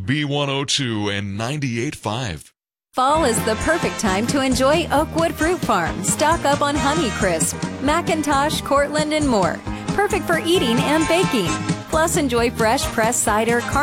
B102 and 98.5. Fall is the perfect time to enjoy Oakwood Fruit Farm. Stock up on Honeycrisp, Macintosh, Cortland, and more. Perfect for eating and baking. Plus, enjoy fresh pressed cider,